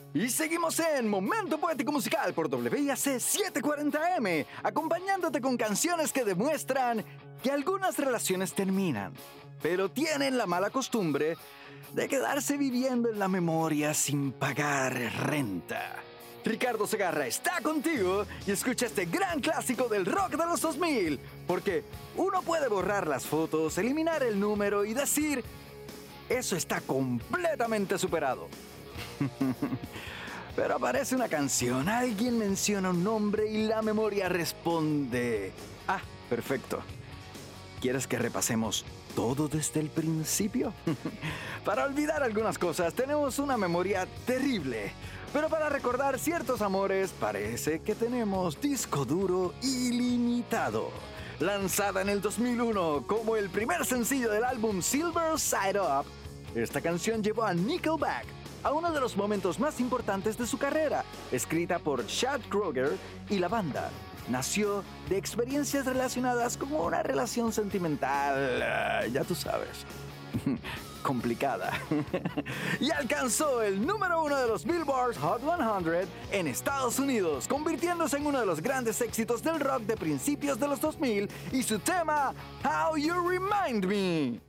Y seguimos en Momento Poético Musical por WIAC 740M, acompañándote con canciones que demuestran que algunas relaciones terminan, pero tienen la mala costumbre de quedarse viviendo en la memoria sin pagar renta. Ricardo Segarra está contigo y escucha este gran clásico del rock de los 2000, porque uno puede borrar las fotos, eliminar el número y decir, eso está completamente superado. Pero aparece una canción, alguien menciona un nombre y la memoria responde. Ah, perfecto. ¿Quieres que repasemos todo desde el principio? Para olvidar algunas cosas tenemos una memoria terrible, pero para recordar ciertos amores parece que tenemos disco duro ilimitado. Lanzada en el 2001 como el primer sencillo del álbum Silver Side Up, esta canción llevó a Nickelback a uno de los momentos más importantes de su carrera, escrita por Chad Kroeger y la banda. Nació de experiencias relacionadas con una relación sentimental, ya tú sabes, complicada. Y alcanzó el número 1 de los Billboard Hot 100 en Estados Unidos, convirtiéndose en uno de los grandes éxitos del rock de principios de los 2000 y su tema How You Remind Me.